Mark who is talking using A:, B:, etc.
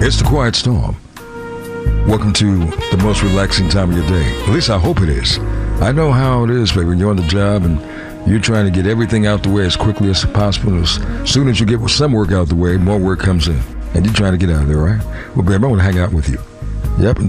A: It's the Quiet Storm. Welcome to the most relaxing time of your day. At least I hope it is. I know how it is, baby, when you're on the job and you're trying to get everything out the way as quickly as possible. As soon as you get some work out the way, more work comes in. And you're trying to get out of there, right? Well, babe, I want to hang out with you. Yep.